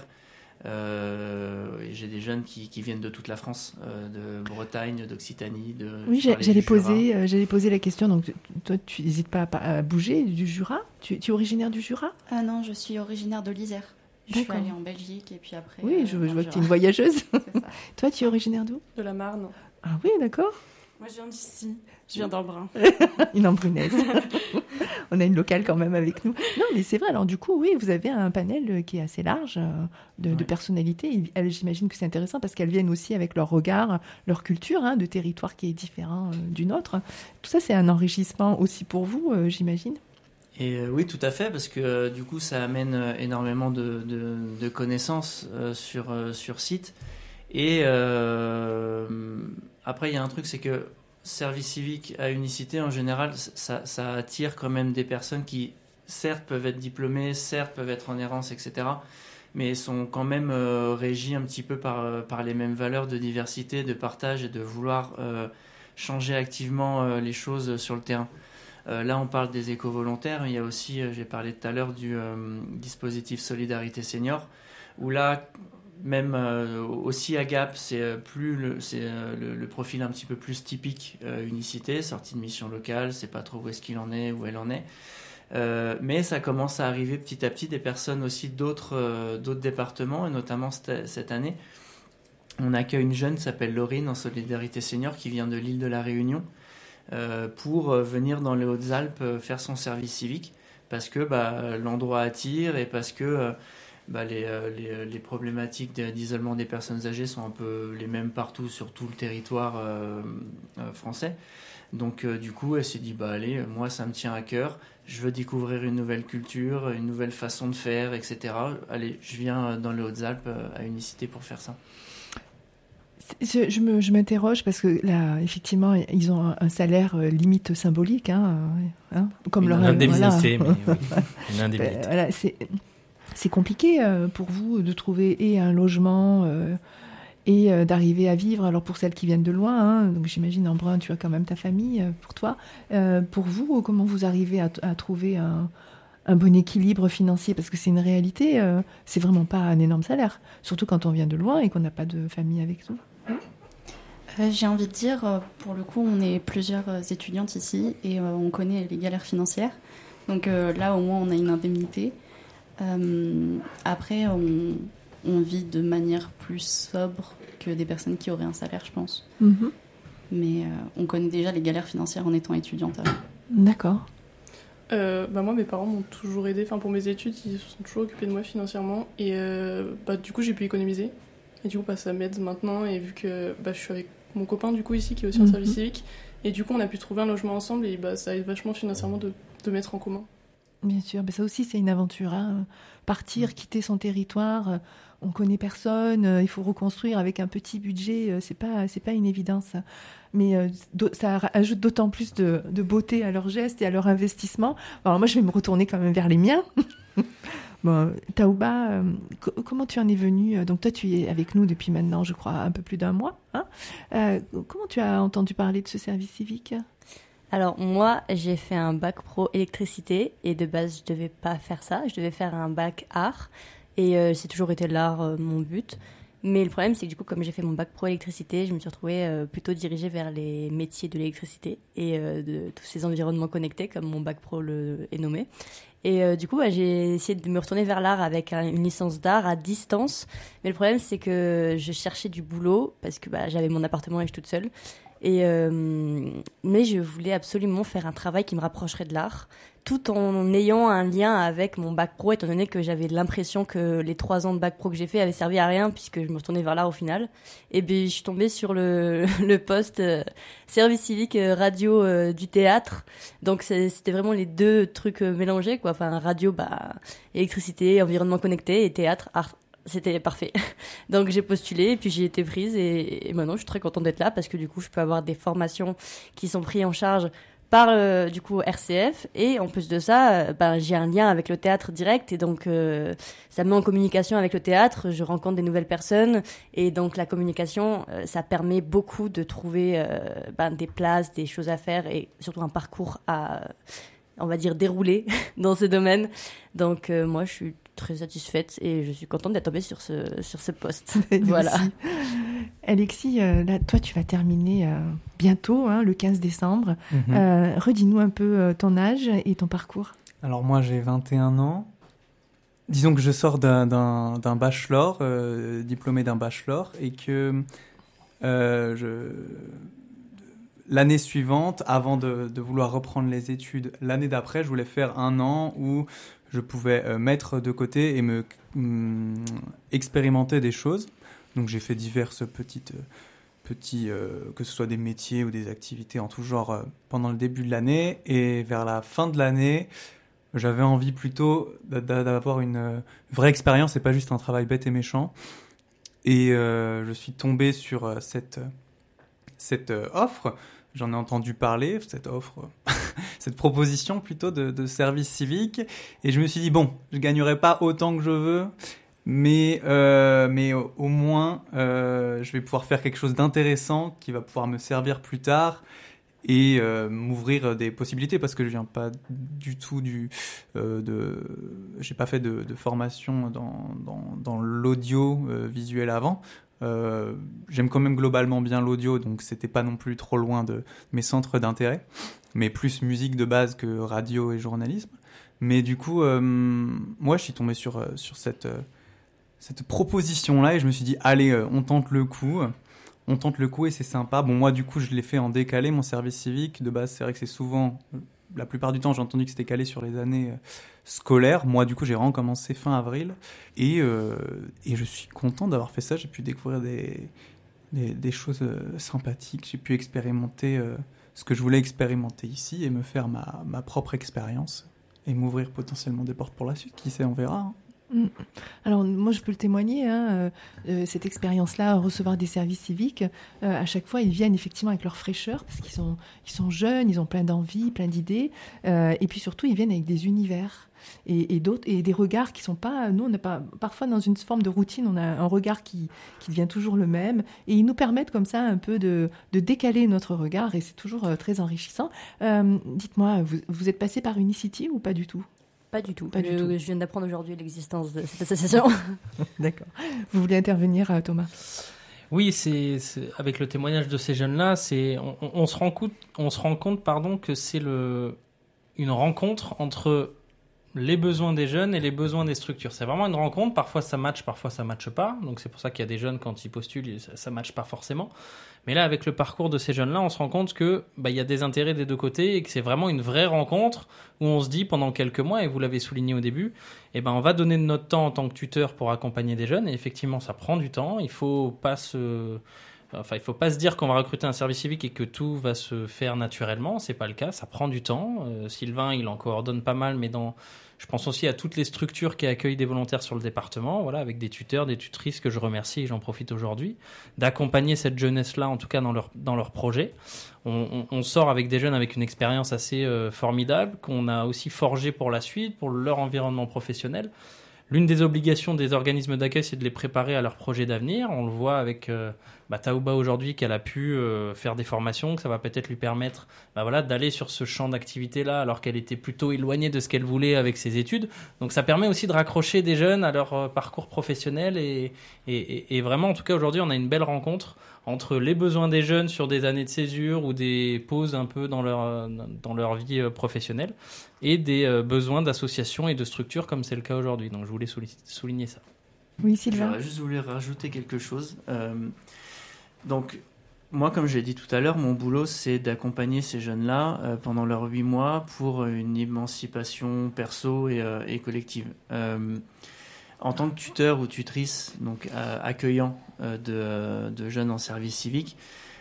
j'ai des jeunes qui viennent de toute la France, de Bretagne, d'Occitanie. Oui, j'allais poser la question. Donc, toi, tu n'hésites pas à bouger du Jura ? Tu es originaire du Jura ? Non, je suis originaire de l'Isère. Je suis allée en Belgique et puis après... Oui, je vois que tu es une voyageuse. C'est ça. Toi, tu es originaire d'où ? De la Marne. Ah oui, d'accord. Moi, je viens d'ici. Je viens d'Embrun. Une embrunaise. On a une locale quand même avec nous. Non, mais c'est vrai. Alors du coup, oui, vous avez un panel qui est assez large de personnalités. J'imagine que c'est intéressant parce qu'elles viennent aussi avec leur regard, leur culture, de territoire qui est différent du nôtre. Tout ça, c'est un enrichissement aussi pour vous, j'imagine. Et oui, tout à fait, parce que du coup, ça amène énormément de connaissances sur site. Et après, il y a un truc, c'est que service civique à Unicité, en général, ça attire quand même des personnes qui, certes, peuvent être diplômées, certes, peuvent être en errance, etc., mais sont quand même régies un petit peu par les mêmes valeurs de diversité, de partage et de vouloir changer activement les choses sur le terrain. Là, on parle des éco-volontaires. Il y a aussi, j'ai parlé tout à l'heure du dispositif Solidarité Senior, où là, même aussi à Gap, c'est le profil un petit peu plus typique Unicité, sortie de mission locale, c'est pas trop où est-ce qu'il en est, où elle en est. Mais ça commence à arriver petit à petit des personnes aussi d'autres départements, et notamment cette année, on accueille une jeune qui s'appelle Laurine en Solidarité Senior qui vient de l'île de la Réunion. Pour venir dans les Hautes-Alpes faire son service civique, parce que l'endroit attire et parce que les problématiques d'isolement des personnes âgées sont un peu les mêmes partout sur tout le territoire français. Donc du coup, elle s'est dit allez, moi ça me tient à cœur, je veux découvrir une nouvelle culture, une nouvelle façon de faire, etc. Allez, je viens dans les Hautes-Alpes à Unicité pour faire ça. Je m'interroge parce que là, effectivement, ils ont un salaire limite symbolique, comme une leur indemnité. Voilà. Mais oui, une indemnité. Voilà, c'est compliqué pour vous de trouver et un logement et d'arriver à vivre. Alors pour celles qui viennent de loin, donc j'imagine Embrun, tu as quand même ta famille pour toi. Pour vous, comment vous arrivez à trouver un bon équilibre financier, parce que c'est une réalité, c'est vraiment pas un énorme salaire, surtout quand on vient de loin et qu'on n'a pas de famille avec nous. J'ai envie de dire, pour le coup, on est plusieurs étudiantes ici et on connaît les galères financières. Donc là, au moins, on a une indemnité. Après, on vit de manière plus sobre que des personnes qui auraient un salaire, je pense. Mm-hmm. Mais on connaît déjà les galères financières en étant étudiante. D'accord. Moi, mes parents m'ont toujours aidée. Enfin, pour mes études, ils se sont toujours occupés de moi financièrement. Et du coup, j'ai pu économiser. Et du coup, ça m'aide maintenant. Et vu que je suis avec mon copain, du coup, ici, qui est aussi en service civique. Et du coup, on a pu trouver un logement ensemble. Et ça aide vachement financièrement de mettre en commun. Bien sûr, ça aussi c'est une aventure. Partir, quitter son territoire, on connaît personne, il faut reconstruire avec un petit budget, c'est pas une évidence. Mais ça ajoute d'autant plus de beauté à leurs gestes et à leur investissement. Alors moi je vais me retourner quand même vers les miens. Bon, Taouba, comment tu en es venue? Donc toi tu es avec nous depuis maintenant, je crois, un peu plus d'un mois. Comment tu as entendu parler de ce service civique? Alors moi, j'ai fait un bac pro électricité et de base, je devais pas faire ça. Je devais faire un bac art et c'est toujours été l'art mon but. Mais le problème, c'est que du coup, comme j'ai fait mon bac pro électricité, je me suis retrouvée plutôt dirigée vers les métiers de l'électricité et de tous ces environnements connectés, comme mon bac pro est nommé. Et du coup, j'ai essayé de me retourner vers l'art avec une licence d'art à distance. Mais le problème, c'est que je cherchais du boulot parce que j'avais mon appartement et je suis toute seule. Mais je voulais absolument faire un travail qui me rapprocherait de l'art, tout en ayant un lien avec mon bac pro, étant donné que j'avais l'impression que les 3 ans de bac pro que j'ai fait avaient servi à rien, puisque je me retournais vers l'art au final. Et puis je suis tombée sur le poste service civique radio du théâtre. Donc c'était vraiment les deux trucs mélangés, quoi. Enfin, radio, électricité, environnement connecté, et théâtre, art. C'était parfait. Donc j'ai postulé et puis j'ai été prise et maintenant je suis très contente d'être là parce que du coup je peux avoir des formations qui sont prises en charge par du coup RCF et en plus de ça j'ai un lien avec le théâtre direct et donc ça me met en communication avec le théâtre, je rencontre des nouvelles personnes et donc la communication ça permet beaucoup de trouver des places, des choses à faire et surtout un parcours à on va dire dérouler dans ce domaine. Donc moi je suis très satisfaite et je suis contente d'être tombée sur ce poste. Voilà. Alexis, là, toi, tu vas terminer bientôt, le 15 décembre. Redis-nous un peu ton âge et ton parcours. Alors moi, j'ai 21 ans. Disons que je sors d'un bachelor, diplômé d'un bachelor, et que l'année suivante, avant de vouloir reprendre les études, l'année d'après, je voulais faire 1 an où je pouvais mettre de côté et expérimenter des choses. Donc j'ai fait diverses petits, que ce soit des métiers ou des activités en tout genre pendant le début de l'année. Et vers la fin de l'année, j'avais envie plutôt d'avoir une vraie expérience et pas juste un travail bête et méchant. Et je suis tombé sur cette offre. J'en ai entendu parler, cette proposition plutôt de service civique. Et je me suis dit, bon, je gagnerai pas autant que je veux, mais au moins, je vais pouvoir faire quelque chose d'intéressant qui va pouvoir me servir plus tard et m'ouvrir des possibilités parce que je viens pas du tout j'ai pas fait de formation dans l'audio visuel avant. J'aime quand même globalement bien l'audio, donc c'était pas non plus trop loin de mes centres d'intérêt, mais plus musique de base que radio et journalisme. Mais du coup, moi je suis tombé sur cette proposition-là et je me suis dit, allez, on tente le coup et c'est sympa. Bon, moi du coup je l'ai fait en décalé, mon service civique. De base, c'est vrai que c'est souvent, la plupart du temps, j'ai entendu que c'était calé sur les années scolaires. Moi, du coup, j'ai recommencé fin avril et je suis content d'avoir fait ça. J'ai pu découvrir des choses sympathiques. J'ai pu expérimenter ce que je voulais expérimenter ici et me faire ma propre expérience et m'ouvrir potentiellement des portes pour la suite. Qui sait, on verra. Alors moi je peux le témoigner, cette expérience-là, recevoir des services civiques, à chaque fois ils viennent effectivement avec leur fraîcheur parce qu'ils sont jeunes, ils ont plein d'envie, plein d'idées, et puis surtout ils viennent avec des univers et des regards qui sont pas, nous on n'a pas, parfois dans une forme de routine on a un regard qui devient toujours le même et ils nous permettent comme ça un peu de décaler notre regard et c'est toujours très enrichissant. Dites-moi, vous êtes passé par Unicity ou pas du tout ? Pas du tout. Pas du tout. Je viens d'apprendre aujourd'hui l'existence de cette association. D'accord. Vous voulez intervenir, Thomas ? Oui, c'est avec le témoignage de ces jeunes-là, on se rend compte que c'est une rencontre entre les besoins des jeunes et les besoins des structures. C'est vraiment une rencontre. Parfois ça matche, parfois ça matche pas. Donc c'est pour ça qu'il y a des jeunes, quand ils postulent, ça matche pas forcément. Mais là, avec le parcours de ces jeunes-là, on se rend compte que il y a des intérêts des deux côtés et que c'est vraiment une vraie rencontre où on se dit pendant quelques mois, et vous l'avez souligné au début, on va donner de notre temps en tant que tuteur pour accompagner des jeunes. Et effectivement, ça prend du temps. Il faut pas se dire qu'on va recruter un service civique et que tout va se faire naturellement. C'est pas le cas. Ça prend du temps. Sylvain, il en coordonne pas mal, mais je pense aussi à toutes les structures qui accueillent des volontaires sur le département, voilà, avec des tuteurs, des tutrices que je remercie et j'en profite aujourd'hui, d'accompagner cette jeunesse-là, en tout cas dans leur projet. On sort avec des jeunes avec une expérience assez formidable, qu'on a aussi forgée pour la suite, pour leur environnement professionnel. L'une des obligations des organismes d'accueil, c'est de les préparer à leur projet d'avenir. On le voit avec Taouba aujourd'hui, qu'elle a pu faire des formations, que ça va peut-être lui permettre d'aller sur ce champ d'activité-là, alors qu'elle était plutôt éloignée de ce qu'elle voulait avec ses études. Donc ça permet aussi de raccrocher des jeunes à leur parcours professionnel. Et vraiment, en tout cas, aujourd'hui, on a une belle rencontre entre les besoins des jeunes sur des années de césure ou des pauses un peu dans leur vie professionnelle et des besoins d'associations et de structures comme c'est le cas aujourd'hui. Donc je voulais souligner ça. Oui, Sylvain. J'aurais juste voulu rajouter quelque chose. Donc moi, comme j'ai dit tout à l'heure, mon boulot, c'est d'accompagner ces jeunes-là pendant leurs 8 mois pour une émancipation perso et collective. En tant que tuteur ou tutrice, donc accueillant de jeunes en service civique,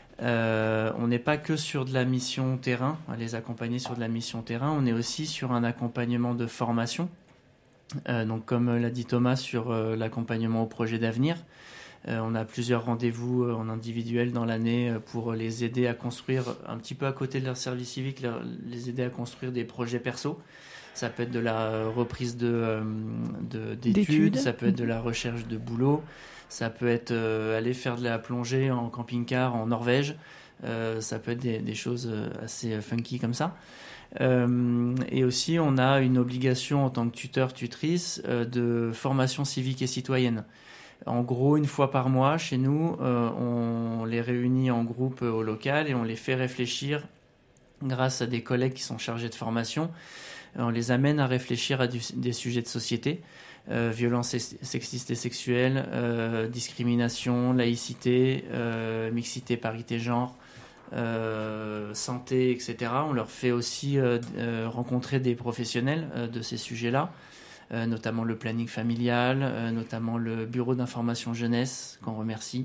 on n'est pas que sur de la mission terrain, à les accompagner sur de la mission terrain, on est aussi sur un accompagnement de formation, donc comme l'a dit Thomas, sur l'accompagnement au projet d'avenir. On a plusieurs rendez-vous en individuel dans l'année pour les aider à construire, un petit peu à côté de leur service civique, les aider à construire des projets perso. Ça peut être de la reprise d'études, ça peut être de la recherche de boulot, ça peut être aller faire de la plongée en camping-car en Norvège, ça peut être des choses assez funky comme ça. Et aussi, on a une obligation en tant que tuteur-tutrice de formation civique et citoyenne. En gros, une fois par mois, chez nous, on les réunit en groupe au local et on les fait réfléchir grâce à des collègues qui sont chargés de formation. On les amène à réfléchir à des sujets de société, violences sexistes et sexuelles, discrimination, laïcité, mixité, parité, genre, santé, etc. On leur fait aussi rencontrer des professionnels de ces sujets-là, notamment le planning familial, notamment le bureau d'information jeunesse, qu'on remercie,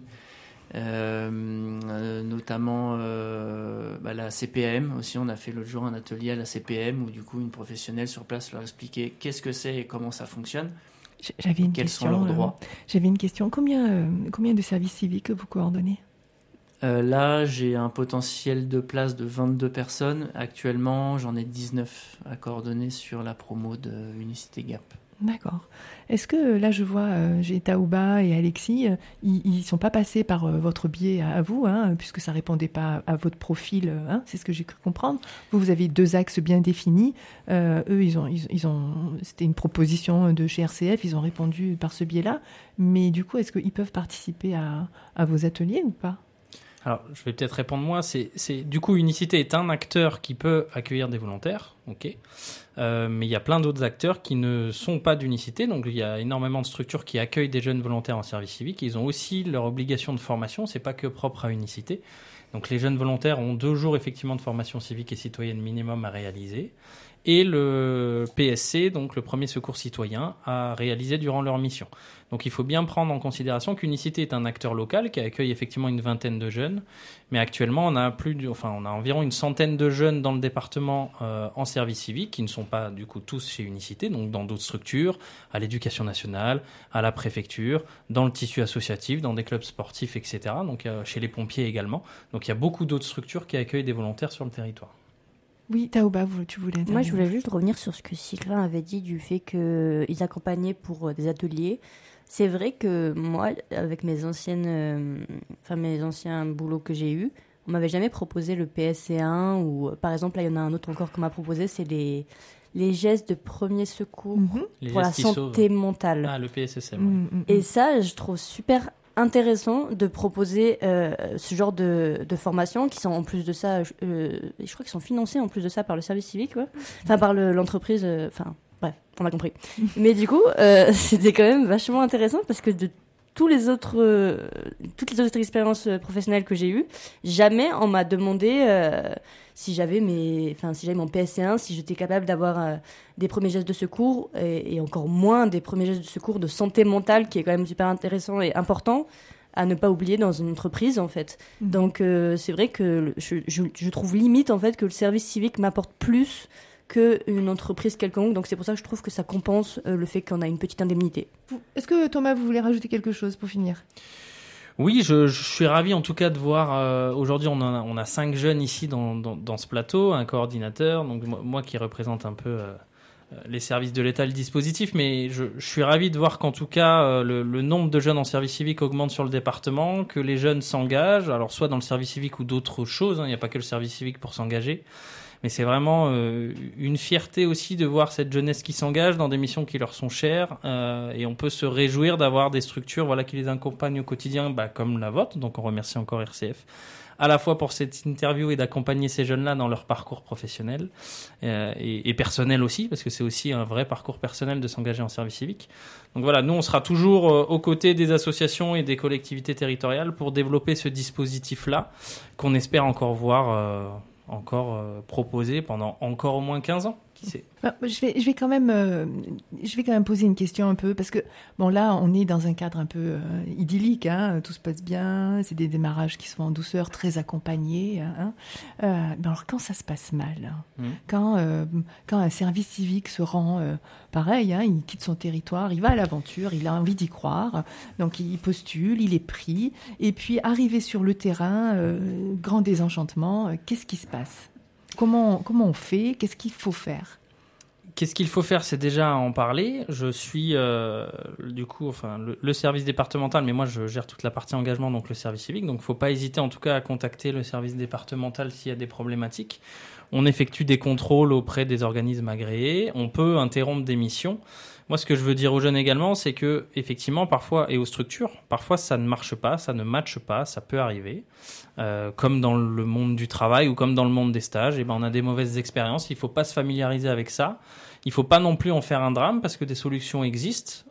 notamment la CPM aussi. On a fait l'autre jour un atelier à la CPM où du coup une professionnelle sur place leur expliquait qu'est-ce que c'est et comment ça fonctionne. Quels sont leurs droits. J'avais une question. Combien de services civiques vous coordonnez ? Là, j'ai un potentiel de place de 22 personnes. Actuellement, j'en ai 19 à coordonner sur la promo de Unicité Gap. D'accord. Est-ce que, là, je vois, j'ai Taouba et Alexis, ils ne sont pas passés par votre biais à vous, puisque ça ne répondait pas à votre profil, c'est ce que j'ai cru comprendre. Vous avez 2 axes bien définis. Eux, c'était une proposition de chez RCF, ils ont répondu par ce biais-là. Mais du coup, est-ce qu'ils peuvent participer à vos ateliers ou pas ? Alors, je vais peut-être répondre moi. Du coup, Unicité est un acteur qui peut accueillir des volontaires, ok. Mais il y a plein d'autres acteurs qui ne sont pas d'Unicité. Donc, il y a énormément de structures qui accueillent des jeunes volontaires en service civique. Ils ont aussi leur obligation de formation. C'est pas que propre à Unicité. Donc, les jeunes volontaires ont 2 jours effectivement de formation civique et citoyenne minimum à réaliser. Et le PSC, donc le premier secours citoyen, à réaliser durant leur mission. Donc il faut bien prendre en considération qu'Unicité est un acteur local qui accueille effectivement une 20aine de jeunes, mais actuellement on a environ une 100aine de jeunes dans le département en service civique qui ne sont pas du coup tous chez Unicité, donc dans d'autres structures, à l'éducation nationale, à la préfecture, dans le tissu associatif, dans des clubs sportifs, etc. Donc chez les pompiers également. Donc il y a beaucoup d'autres structures qui accueillent des volontaires sur le territoire. Oui, Taouba, tu voulais intervenir. Moi, je voulais juste revenir sur ce que Sylvain avait dit du fait qu'ils accompagnaient pour des ateliers. C'est vrai que moi, avec mes anciens boulots que j'ai eus, on m'avait jamais proposé le PSC1 ou, par exemple, là, il y en a un autre encore qu'on m'a proposé, c'est les gestes de premier secours Les pour la gestes qui santé sauvent. mentale. Ah, le PSSM. Et ça, je trouve super intéressant de proposer ce genre de formation qui sont en plus de ça, je crois qu'ils sont financés en plus de ça par le service civique, enfin par l'entreprise, bref, on a compris. Mais du coup, c'était quand même vachement intéressant parce que de toutes les autres expériences professionnelles que j'ai eues, jamais on m'a demandé si j'avais mon PSC1, si j'étais capable d'avoir des premiers gestes de secours et encore moins des premiers gestes de secours de santé mentale, qui est quand même super intéressant et important à ne pas oublier dans une entreprise en fait. Donc c'est vrai que je trouve limite en fait que le service civique m'apporte plus qu'une entreprise quelconque, donc c'est pour ça que je trouve que ça compense le fait qu'on a une petite indemnité. Est-ce que Thomas, vous voulez rajouter quelque chose pour finir ? Oui, je suis ravi en tout cas de voir, aujourd'hui on a 5 jeunes ici dans ce plateau, un coordinateur, donc moi qui représente un peu les services de l'État, le dispositif, mais je suis ravi de voir qu'en tout cas le nombre de jeunes en service civique augmente sur le département, que les jeunes s'engagent, alors soit dans le service civique ou d'autres choses, il n'y a pas que le service civique pour s'engager. Mais c'est vraiment une fierté aussi de voir cette jeunesse qui s'engage dans des missions qui leur sont chères. Et on peut se réjouir d'avoir des structures qui les accompagnent au quotidien, comme la vôtre. Donc on remercie encore RCF, à la fois pour cette interview et d'accompagner ces jeunes-là dans leur parcours professionnel et personnel aussi, parce que c'est aussi un vrai parcours personnel de s'engager en service civique. Donc voilà, nous on sera toujours aux côtés des associations et des collectivités territoriales pour développer ce dispositif-là, qu'on espère encore voir... proposé pendant encore au moins 15 ans, qui sait. Je vais quand même poser une question un peu, parce que bon, là on est dans un cadre un peu idyllique, tout se passe bien, c'est des démarrages qui sont en douceur, très accompagnés, alors quand ça se passe mal, quand un service civique se rend pareil, il quitte son territoire, il va à l'aventure, il a envie d'y croire, donc il postule, il est pris, et puis arrivé sur le terrain, grand désenchantement, qu'est-ce qui se passe ? Comment on fait ? Qu'est-ce qu'il faut faire ? Qu'est-ce qu'il faut faire ? C'est déjà en parler. Je suis le service départemental, mais moi je gère toute la partie engagement, donc le service civique. Donc il ne faut pas hésiter en tout cas à contacter le service départemental s'il y a des problématiques. On effectue des contrôles auprès des organismes agréés. On peut interrompre des missions. Moi, ce que je veux dire aux jeunes également, c'est que effectivement, parfois, et aux structures, parfois ça ne marche pas, ça ne matche pas, ça peut arriver. Comme dans le monde du travail ou comme dans le monde des stages, on a des mauvaises expériences. Il ne faut pas se familiariser avec ça. Il ne faut pas non plus en faire un drame parce que des solutions existent.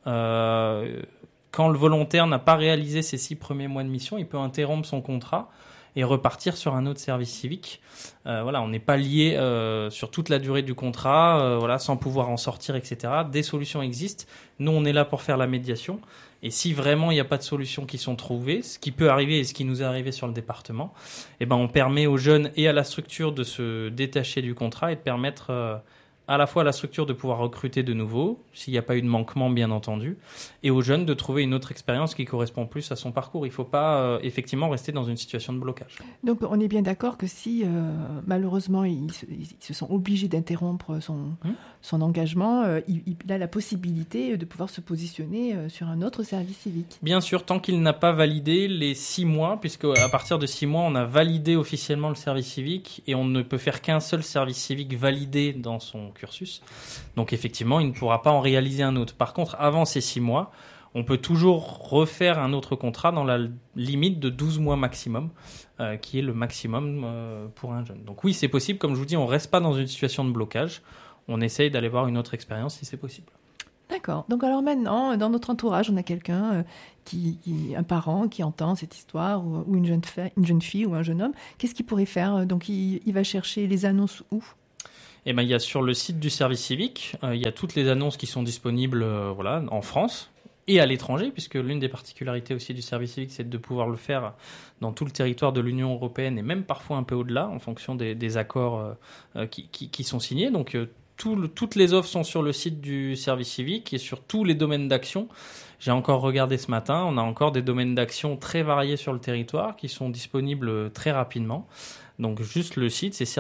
Quand le volontaire n'a pas réalisé ses 6 premiers mois de mission, il peut interrompre son contrat et repartir sur un autre service civique. On n'est pas lié sur toute la durée du contrat, sans pouvoir en sortir, etc. Des solutions existent. Nous, on est là pour faire la médiation. Et si vraiment il n'y a pas de solutions qui sont trouvées, ce qui peut arriver et ce qui nous est arrivé sur le département, on permet aux jeunes et à la structure de se détacher du contrat et de permettre à la fois à la structure de pouvoir recruter de nouveau, s'il n'y a pas eu de manquement bien entendu, et aux jeunes de trouver une autre expérience qui correspond plus à son parcours. Il ne faut pas effectivement rester dans une situation de blocage. Donc on est bien d'accord que si malheureusement ils se sont obligés d'interrompre son engagement, il a la possibilité de pouvoir se positionner sur un autre service civique. Bien sûr, tant qu'il n'a pas validé les 6 mois, puisque à partir de 6 mois, on a validé officiellement le service civique et on ne peut faire qu'un seul service civique validé dans son cursus. Donc effectivement, il ne pourra pas en réaliser un autre. Par contre, avant ces 6 mois, on peut toujours refaire un autre contrat dans la limite de 12 mois maximum, qui est le maximum pour un jeune. Donc oui, c'est possible. Comme je vous dis, on ne reste pas dans une situation de blocage. On essaye d'aller voir une autre expérience si c'est possible. D'accord. Donc alors maintenant, dans notre entourage, on a quelqu'un, un parent qui entend cette histoire, ou une jeune fille ou un jeune homme. Qu'est-ce qu'il pourrait faire ? Donc il va chercher les annonces où ? Il y a sur le site du service civique, il y a toutes les annonces qui sont disponibles en France et à l'étranger, puisque l'une des particularités aussi du service civique, c'est de pouvoir le faire dans tout le territoire de l'Union européenne et même parfois un peu au-delà, en fonction des accords qui sont signés. Donc toutes les offres sont sur le site du service civique et sur tous les domaines d'action. J'ai encore regardé ce matin, on a encore des domaines d'action très variés sur le territoire qui sont disponibles très rapidement. Donc juste le site, c'est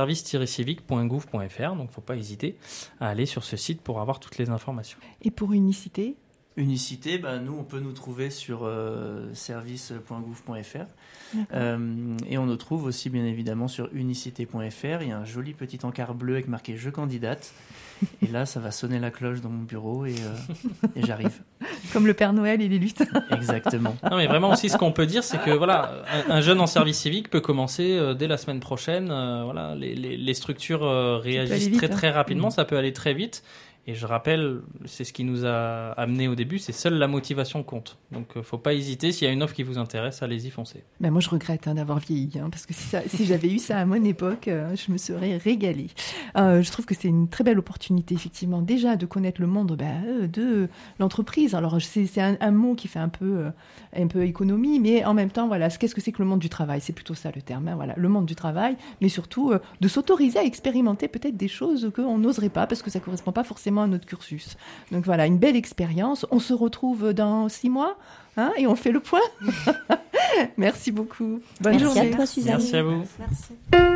service-civique.gouv.fr, donc il ne faut pas hésiter à aller sur ce site pour avoir toutes les informations. Et pour Unicité ? Unicité, nous, on peut nous trouver sur service.gouv.fr et on nous trouve aussi bien évidemment sur unicité.fr. Il y a un joli petit encart bleu avec marqué « Je candidate ». Et là, ça va sonner la cloche dans mon bureau et j'arrive. Comme le Père Noël et les luttes. Exactement. Non, mais vraiment aussi, ce qu'on peut dire, c'est que voilà, un jeune en service civique peut commencer dès la semaine prochaine. Voilà, les structures réagissent très très rapidement, ça peut aller très vite. Et je rappelle, c'est ce qui nous a amené au début, c'est seule la motivation compte. Donc, faut pas hésiter. S'il y a une offre qui vous intéresse, allez-y, foncez. Moi, je regrette d'avoir vieilli, parce que si j'avais eu ça à mon époque, je me serais régalée. Je trouve que c'est une très belle opportunité, effectivement, déjà de connaître le monde de l'entreprise. Alors, c'est un mot qui fait un peu économie, mais en même temps, voilà, qu'est-ce que c'est que le monde du travail ? C'est plutôt ça le terme, voilà, le monde du travail, mais surtout de s'autoriser à expérimenter peut-être des choses qu'on n'oserait pas, parce que ça correspond pas forcément à notre cursus. Donc voilà, une belle expérience. On se retrouve dans 6 mois et on fait le point. Merci beaucoup. Bonne journée. Merci à toi, Suzanne. Merci à vous. Merci.